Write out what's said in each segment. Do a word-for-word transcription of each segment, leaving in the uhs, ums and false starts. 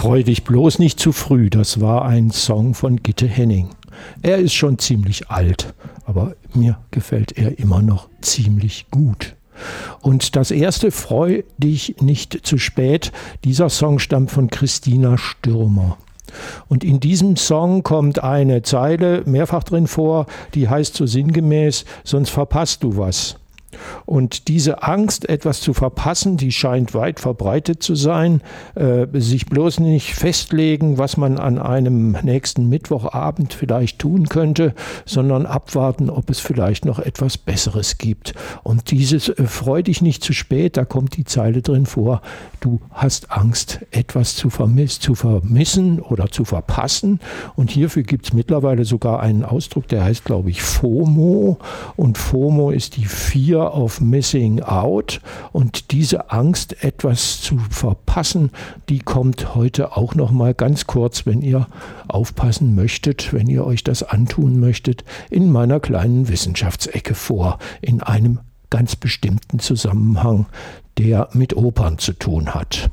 Freu dich bloß nicht zu früh, das war ein Song von Gitte Henning. Er ist schon ziemlich alt, aber mir gefällt er immer noch ziemlich gut. Und das erste, Freu dich nicht zu spät, dieser Song stammt von Christina Stürmer. Und in diesem Song kommt eine Zeile mehrfach drin vor, die heißt so sinngemäß, sonst verpasst du was. Und diese Angst, etwas zu verpassen, die scheint weit verbreitet zu sein. Äh, sich bloß nicht festlegen, was man an einem nächsten Mittwochabend vielleicht tun könnte, sondern abwarten, ob es vielleicht noch etwas Besseres gibt. Und dieses äh, freu dich nicht zu spät, da kommt die Zeile drin vor, du hast Angst, etwas zu, vermiss, zu vermissen oder zu verpassen. Und hierfür gibt es mittlerweile sogar einen Ausdruck, der heißt, glaube ich, FOMO. Und FOMO ist die vier auf Missing Out, und diese Angst, etwas zu verpassen, die kommt heute auch noch mal ganz kurz, wenn ihr aufpassen möchtet, wenn ihr euch das antun möchtet, in meiner kleinen Wissenschaftsecke vor, in einem ganz bestimmten Zusammenhang, der mit Opern zu tun hat.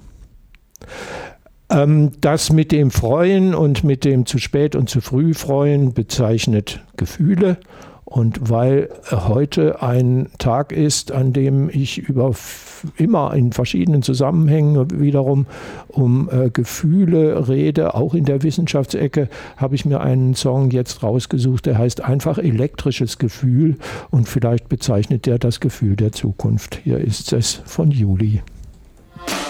Ähm, das mit dem Freuen und mit dem zu spät und zu früh freuen bezeichnet Gefühle. Und weil heute ein Tag ist, an dem ich über immer in verschiedenen Zusammenhängen wiederum um äh, Gefühle rede, auch in der Wissenschaftsecke, habe ich mir einen Song jetzt rausgesucht, der heißt einfach elektrisches Gefühl, und vielleicht bezeichnet der das Gefühl der Zukunft. Hier ist es von Juli.